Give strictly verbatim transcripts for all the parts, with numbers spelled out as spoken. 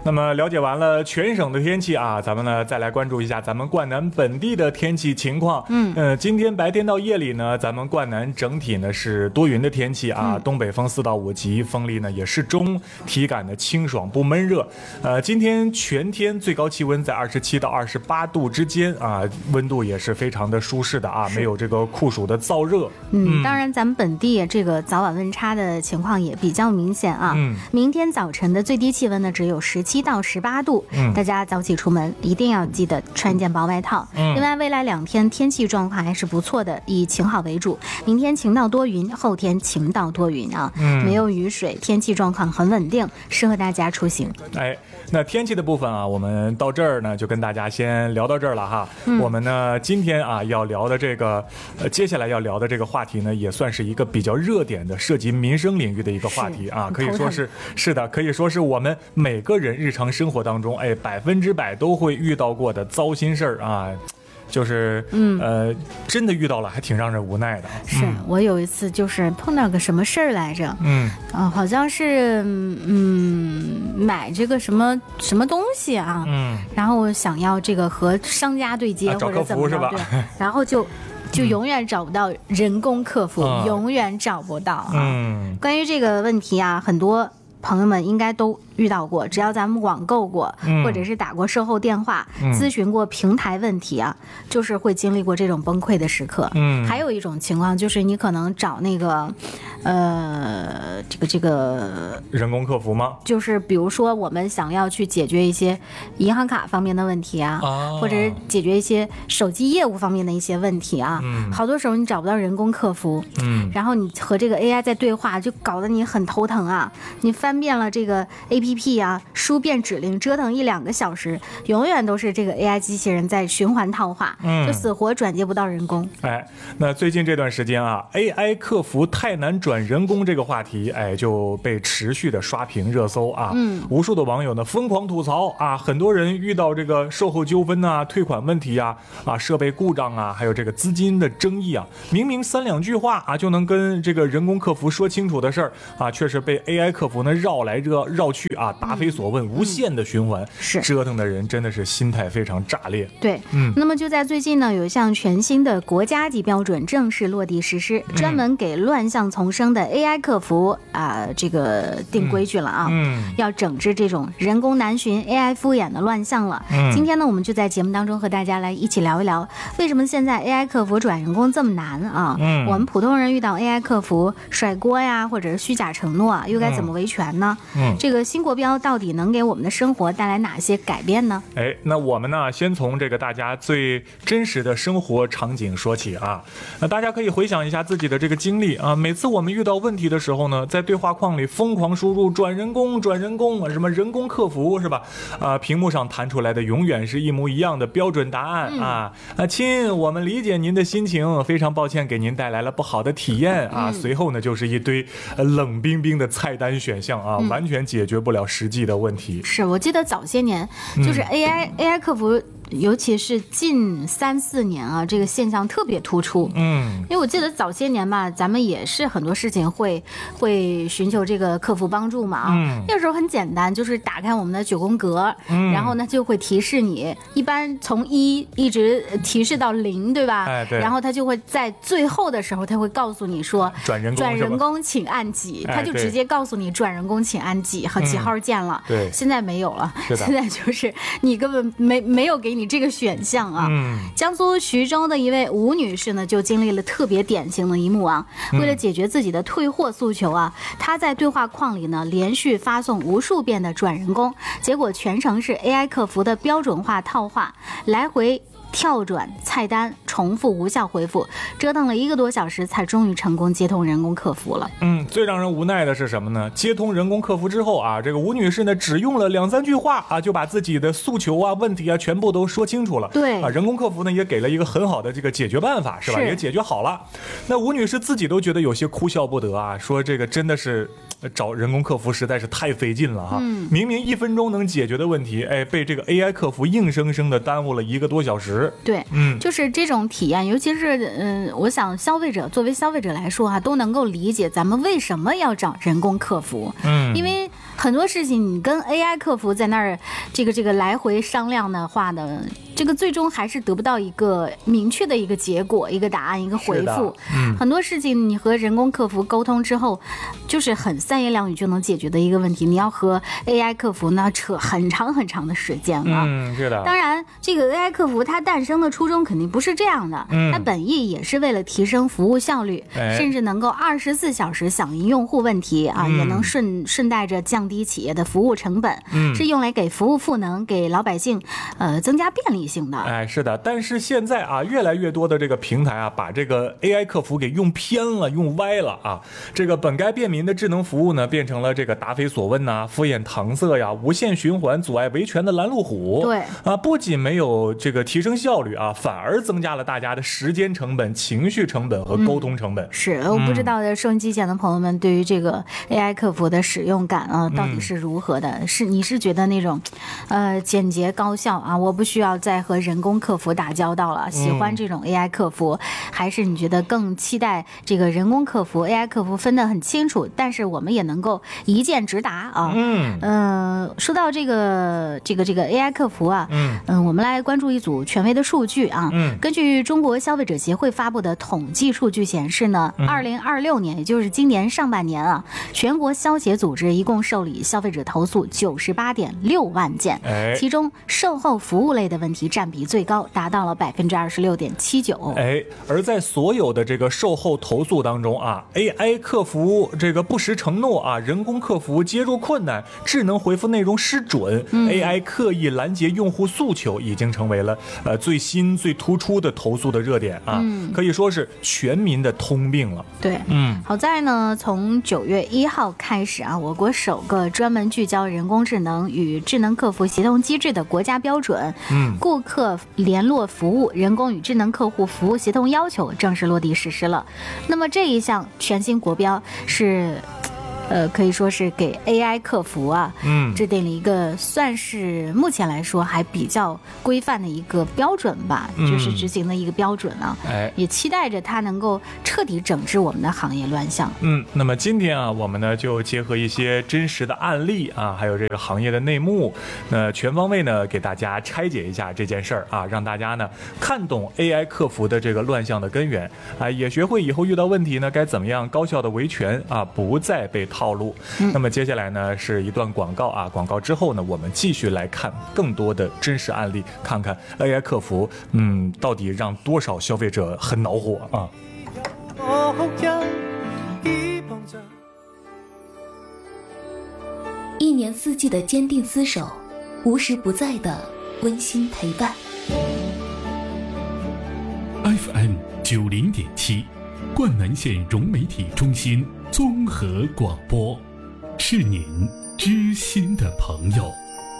那么了解完了全省的天气啊，咱们呢再来关注一下咱们灌南本地的天气情况。嗯，呃，今天白天到夜里呢，咱们灌南整体呢是多云的天气啊，嗯、东北风四到五级，风力呢也适中，体感呢清爽不闷热。呃，今天全天最高气温在二十七到二十八度之间啊，温度也是非常的舒适的啊，没有这个酷暑的燥热。 嗯，嗯当然咱们本地这个早晚温差的情况也比较明显啊。嗯，明天早晨的最低气温呢只有十七到十八度，嗯，大家早起出门一定要记得穿一件薄外套。嗯，另外未来两天天气状况还是不错的，以晴好为主。明天晴到多云，后天晴到多云啊，嗯，没有雨水，天气状况很稳定，适合大家出行。 哎，那天气的部分啊，我们到这儿呢就跟大家先聊到这儿了哈。嗯，我们呢今天啊要聊的这个，呃，接下来要聊的这个话题呢，也算是一个比较热点的，涉及民生领域的一个话题啊，可以说是是的，可以说是我们每个人日常生活当中，哎，百分之百都会遇到过的糟心事儿啊。就是嗯呃，真的遇到了，还挺让人无奈的。 是、嗯、我有一次就是碰到个什么事儿来着，嗯啊、呃，好像是嗯买这个什么什么东西啊，嗯，然后我想要这个和商家对接、啊、或者怎么着，对，然后就。就永远找不到人工客服，嗯、永远找不到啊。嗯，关于这个问题啊，很多朋友们应该都遇到过，只要咱们网购过，嗯、或者是打过售后电话、嗯、咨询过平台问题啊，就是会经历过这种崩溃的时刻。嗯，还有一种情况就是你可能找那个，呃，这个这个人工客服吗？ 就是比如说我们想要去解决一些银行卡方面的问题啊，哦、或者是解决一些手机业务方面的一些问题啊，嗯、好多时候你找不到人工客服，嗯，然后你和这个 A I 在对话，就搞得你很头疼啊，你翻遍了这个 A P P 啊，输遍指令，折腾一两个小时，永远都是这个 A I 机器人在循环套话，嗯，就死活转接不到人工。 哎，那最近这段时间啊 ，A I 客服太难转人工这个话题，哎，就被持续的刷屏热搜啊，嗯，无数的网友呢疯狂吐槽啊，很多人遇到这个售后纠纷啊、退款问题啊、啊设备故障啊，还有这个资金的争议啊，明明三两句话啊就能跟这个人工客服说清楚的事儿啊，却是被 A I 客服呢绕来绕绕去啊，答非所问，嗯、无限的循环，是折腾的人真的是心态非常炸裂。 对，嗯，那么就在最近呢，有一项全新的国家级标准正式落地实施，专门给乱象丛生的 A I 客服啊、呃、这个定规矩了啊，嗯，要整治这种人工难寻、A I 敷衍的乱象了。嗯，今天呢，我们就在节目当中和大家来一起聊一聊，为什么现在 A I 客服转人工这么难啊？嗯，我们普通人遇到 A I 客服甩锅呀，或者是虚假承诺啊，又该怎么维权呢？嗯，这个新国标到底能给我们的生活带来哪些改变呢？ 哎，那我们呢，先从这个大家最真实的生活场景说起啊。那大家可以回想一下自己的这个经历啊。每次我们遇到问题的时候呢，在对话框里疯狂输入转人工、转人工，什么人工客服是吧？啊，屏幕上弹出来的永远是一模一样的标准答案、嗯、啊。啊，亲，我们理解您的心情，非常抱歉给您带来了不好的体验啊。嗯、随后呢，就是一堆冷冰冰的菜单选项啊，嗯、完全解决不了实际的问题。 是我记得早些年就是 A I、嗯、A I 客服。尤其是近三四年啊，这个现象特别突出。嗯，因为我记得早些年吧，咱们也是很多事情会会寻求这个客服帮助嘛啊。嗯，那个时候很简单，就是打开我们的九宫格，嗯，然后呢就会提示你，一般从一一直提示到零，对吧？哎，对。然后他就会在最后的时候，他会告诉你说转人工， 转人工请按几，他就直接告诉你转人工请按几和几号键了。 对， 现在没有了，现在就是你根本没没有给你。你这个选项啊，嗯，江苏徐州的一位吴女士呢，就经历了特别典型的一幕啊。为了解决自己的退货诉求啊，她在对话框里呢连续发送无数遍的转人工，结果全程是 A I 客服的标准化套话，来回跳转菜单，重复无效回复，折腾了一个多小时，才终于成功接通人工客服了。 嗯，最让人无奈的是什么呢？接通人工客服之后啊，这个吴女士呢，只用了两三句话啊，就把自己的诉求啊、问题啊，全部都说清楚了。 对啊，人工客服呢也给了一个很好的这个解决办法，是吧？是也解决好了。那吴女士自己都觉得有些哭笑不得啊，说这个真的是找人工客服实在是太费劲了哈。嗯，明明一分钟能解决的问题，哎，被这个 A I 客服硬生生的耽误了一个多小时。 对，嗯，就是这种体验，尤其是嗯、呃，我想消费者作为消费者来说哈、啊，都能够理解咱们为什么要找人工客服。嗯，因为很多事情你跟 A I 客服在那儿这个这个来回商量的话呢，这个最终还是得不到一个明确的一个结果、一个答案、一个回复。嗯，很多事情你和人工客服沟通之后，就是很三言两语就能解决的一个问题，你要和 A I 客服呢扯很长很长的时间啊。 嗯，是的。 当然，这个 A I 客服它诞生的初衷肯定不是这样的，嗯，它本意也是为了提升服务效率，哎、甚至能够二十四小时响应用户问题啊，嗯、也能顺顺带着降低企业的服务成本，嗯，是用来给服务赋能，给老百姓呃增加便利性的。 哎，是的。但是现在啊，越来越多的这个平台啊，把这个 A I 客服给用偏了，用歪了啊。这个本该便民的智能服务呢，变成了这个答非所问呐、啊、敷衍搪塞呀、无限循环、阻碍维权的拦路虎。 对啊，不仅没有这个提升效率啊，反而增加了大家的时间成本、情绪成本和沟通成本。嗯、 是，我不知道的收音机前的朋友们对于这个 A I 客服的使用感啊，到底是如何的？嗯、是你是觉得那种，呃，简洁高效啊，我不需要再和人工客服打交道了，喜欢这种 A I 客服，嗯、还是你觉得更期待这个人工客服、A I 客服分得很清楚，但是我们也能够一键直达啊？嗯，呃，说到这个这个这个 A I 客服啊，嗯嗯、呃，我们来关注一组权威的数据啊。嗯，根据中国消费者协会发布的统计数据显示呢，二零二六年，也就是今年上半年啊，全国消协组织一共受理消费者投诉九十八点六万件，哎、其中售后服务类的问题占比最高，达到了百分之二十六点七九。 哎，而在所有的这个售后投诉当中啊 ，A I 客服这个不实承诺啊，人工客服接入困难，智能回复内容失准、嗯、，A I 刻意拦截用户诉求，已经成为了呃最新最突出的投诉的热点啊，嗯、可以说是全民的通病了。 对，嗯，好在呢，从九月一号开始啊，我国首个专门聚焦人工智能与智能客服协同机制的国家标准，嗯，顾客联络服务人工与智能客户服务协同要求正式落地实施了。那么这一项全新国标是。呃，可以说是给 A I 客服啊，嗯，制定了一个算是目前来说还比较规范的一个标准吧，嗯、就是执行的一个标准啊。哎，也期待着它能够彻底整治我们的行业乱象。 嗯，那么今天啊，我们呢就结合一些真实的案例啊，还有这个行业的内幕，那全方位呢给大家拆解一下这件事儿啊，让大家呢看懂 A I 客服的这个乱象的根源啊，也学会以后遇到问题呢该怎么样高效的维权啊，不再被套路。嗯、那么接下来呢是一段广告啊，广告之后呢，我们继续来看更多的真实案例，看看 A I 客服，嗯，到底让多少消费者很恼火啊！ 一年四季的坚定厮守，无时不在的温馨陪伴。 F M 九零点七，灌南县融媒体中心综合广播，是您知心的朋友。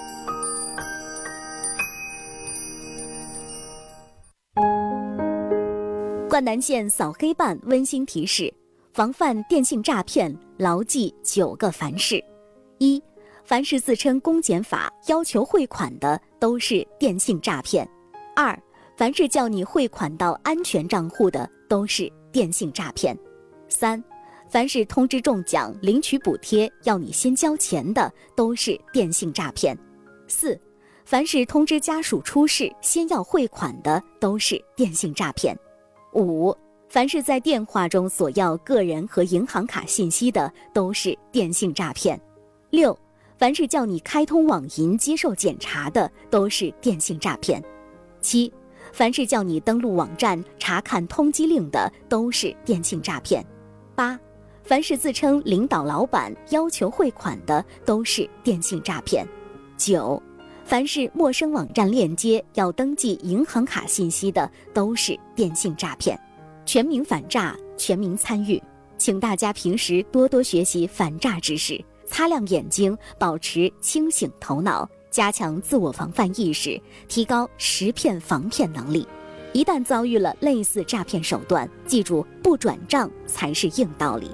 灌南县扫黑办温馨提示：防范电信诈骗，牢记九个凡是。一、凡是自称公检法要求汇款的，都是电信诈骗。二、凡是叫你汇款到安全账户的，都是电信诈骗。三、凡是通知中奖、领取补贴要你先交钱的，都是电信诈骗。四、凡是通知家属出事先要汇款的，都是电信诈骗。五、凡是在电话中索要个人和银行卡信息的，都是电信诈骗。六、凡是叫你开通网银接受检查的，都是电信诈骗。七、凡是叫你登录网站查看通缉令的，都是电信诈骗。八、凡是自称领导老板要求汇款的，都是电信诈骗。九、凡是陌生网站链接要登记银行卡信息的，都是电信诈骗。全民反诈，全民参与，请大家平时多多学习反诈知识，擦亮眼睛，保持清醒头脑，加强自我防范意识，提高识骗防骗能力。一旦遭遇了类似诈骗手段，记住不转账才是硬道理。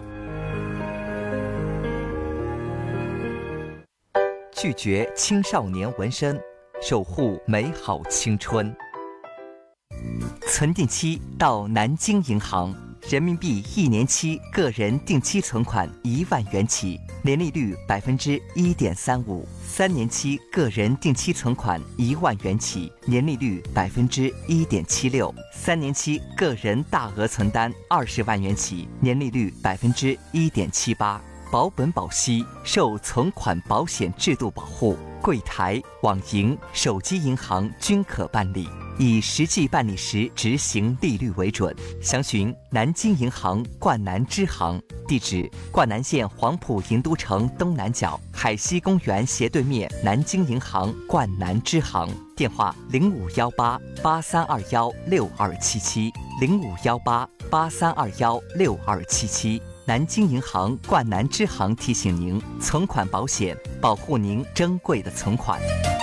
拒绝青少年纹身，守护美好青春。存定期到南京银行， 人民币一年期个人定期存款一万元起，年利率百分之一点三五；三年期个人定期存款一万元起，年利率百分之一点七六；三年期个人大额存单二十万元起，年利率百分之一点七八。保本保息，受存款保险制度保护，柜台、网银、手机银行均可办理，以实际办理时执行利率为准。详询南京银行冠南支行，地址：冠南县黄埔银都城东南角海西公园斜对面南京银行冠南支行。电话：零五幺八八三二幺六二七七，零五幺八八三二幺六二七七。南京银行冠南支行提醒您：存款保险，保护您珍贵的存款。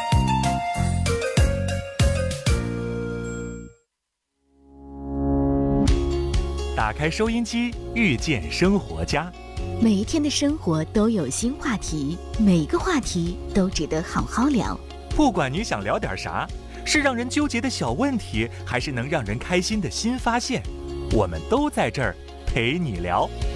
打开收音机，遇见生活家。 每一天的生活都有新话题，每个话题都值得好好聊。 不管你想聊点啥，是让人纠结的小问题，还是能让人开心的新发现，我们都在这儿陪你聊。